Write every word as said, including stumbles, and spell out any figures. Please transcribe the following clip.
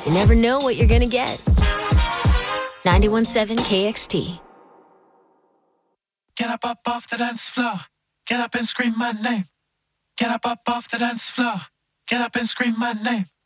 You never know what you're going to get. ninety-one point seven K X T. Get up, up off the dance floor. Get up and scream my name. Get up, up off the dance floor. Get up and scream my name.